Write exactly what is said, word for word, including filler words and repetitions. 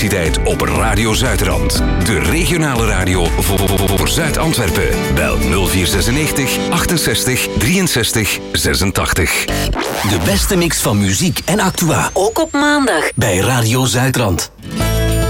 elektriciteit op Radio Zuidrand. De regionale radio voor, voor, voor Zuid-Antwerpen. Bel nul vier zesennegentig achtenzestig drieënzestig zesentachtig. De beste mix van muziek en actua. Ook op maandag. Bij Radio Zuidrand.